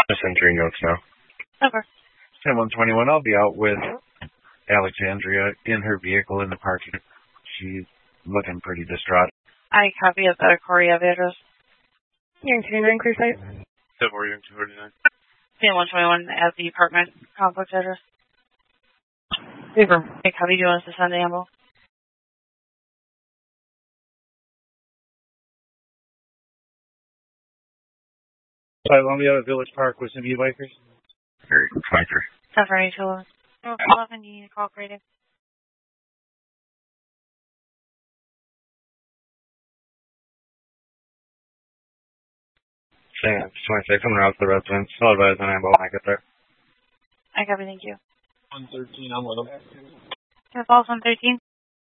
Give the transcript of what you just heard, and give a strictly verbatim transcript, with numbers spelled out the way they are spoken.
Just entering notes now. Over. ten one twenty-one, I'll be out with Alexandria in her vehicle in the parking. She's looking pretty distraught. I copy of the Corey address. Young twenty-nine, clear site. Silver Young two forty-nine. ten one twenty-one at the apartment complex address. Over. I copy. Do you want us to send the ambulance? Sorry, let me out at Village Park with some e-bikers. Very twenty-three. Suffering to eleven, you need to call creative. Sam, twenty-six, I'm around to the residence. I'll advise on ambo when I get there. I copy, thank you. one thirteen, I'm with them. Can I call one thirteen?